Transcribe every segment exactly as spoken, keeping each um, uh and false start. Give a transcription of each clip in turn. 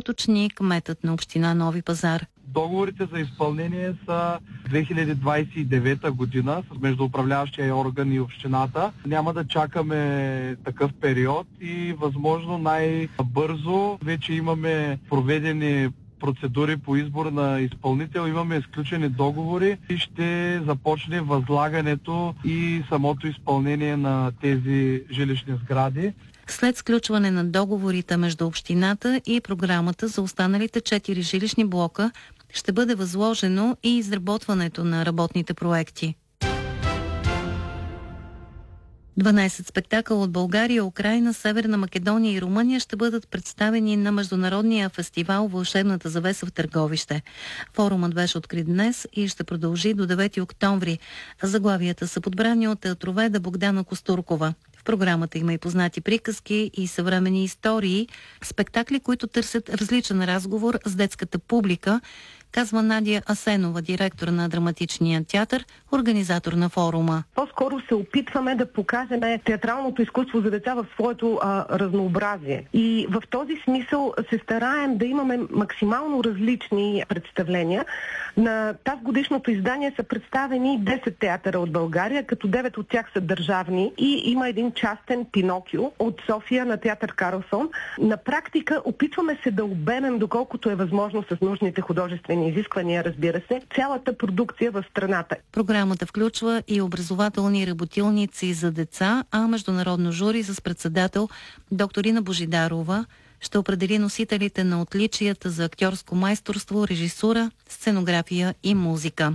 уточни кметът на община Нови пазар. Договорите за изпълнение са две хиляди двадесет и девета година между управляващия орган и общината. Няма да чакаме такъв период и възможно най-бързо вече имаме проведени процедури по избор на изпълнител, имаме изключени договори и ще започне възлагането и самото изпълнение на тези жилищни сгради. След сключване на договорите между общината и програмата за останалите четири жилищни блока, ще бъде възложено и изработването на работните проекти. дванадесет спектакъла от България, Украйна, Северна Македония и Румъния ще бъдат представени на Международния фестивал Вълшебната завеса в Търговище. Форумът беше открит днес и ще продължи до девети октомври. Заглавията са подбрани от театроведа Богдана Костуркова. В програмата има и познати приказки и съвременни истории, спектакли, които търсят различен разговор с детската публика, казва Надя Асенова, директор на Драматичния театър, организатор на форума. По-скоро се опитваме да покажем театралното изкуство за деца в своето а, разнообразие. И в този смисъл се стараем да имаме максимално различни представления. На тази годишното издание са представени десет театъра от България, като девет от тях са държавни и има един частен Пинокио от София на театър Карлсон. На практика опитваме се да обемем, доколкото е възможно с нужните художествени изисквания, разбира се, цялата продукция в страната. Програмата включва и образователни работилници за деца, а международно жури с председател докторина Божидарова ще определи носителите на отличията за актьорско майсторство, режисура, сценография и музика.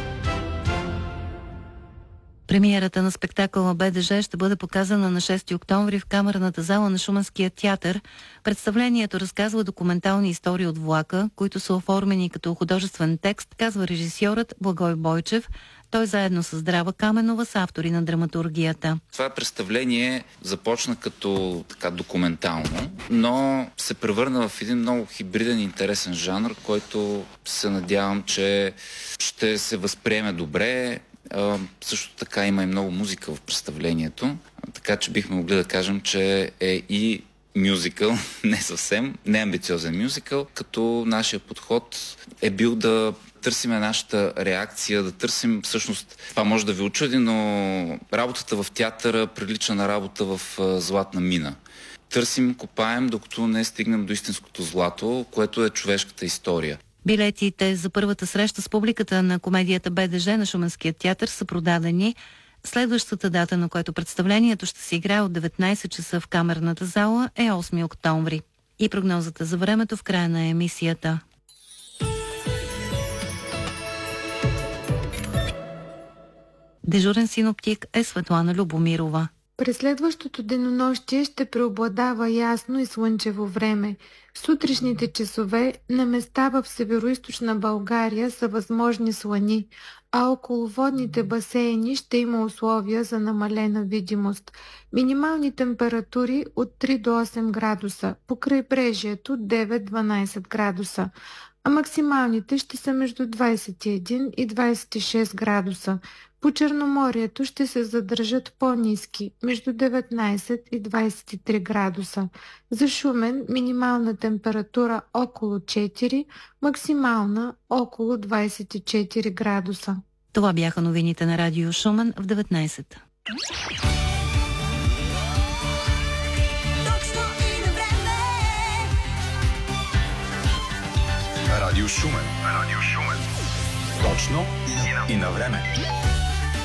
Премиерата на спектакъла БДЖ ще бъде показана на шести октомври в камерната зала на Шуменския театър. Представлението разказва документални истории от влака, които са оформени като художествен текст, казва режисьорът Благой Бойчев. Той заедно с Здрава Каменова са автори на драматургията. Това представление започна като така документално, но се превърна в един много хибриден и интересен жанр, който се надявам, че ще се възприеме добре. Uh, също така има и много музика в представлението, така че бихме могли да кажем, че е и мюзикъл, не съвсем, не амбициозен мюзикъл, като нашия подход е бил да търсим нашата реакция, да търсим всъщност, това може да ви очуди, но работата в театъра прилича на работа в uh, златна мина. Търсим, копаем, докато не стигнем до истинското злато, което е човешката история. Билетите за първата среща с публиката на комедията БДЖ на Шуменския театър са продадени. Следващата дата, на която представлението ще се играе от деветнадесет часа в камерната зала, е осми октомври. И прогнозата за времето в края на емисията. Дежурен синоптик е Светлана Любомирова. През следващото денонощие ще преобладава ясно и слънчево време. В сутрешните часове на места в североизточна България са възможни слани, а около водните басейни ще има условия за намалена видимост. Минимални температури от три до осем градуса, по крайбрежието девет до дванадесет градуса, а максималните ще са между двадесет и един и двадесет и шест градуса. По Черноморието ще се задържат по-ниски, между деветнадесет и двадесет и три градуса. За Шумен минимална температура около четири, максимална около двадесет и четири градуса. Това бяха новините на Радио Шумен в деветнадесет. Радио Шумен. Радио Шумен. Точно и на време.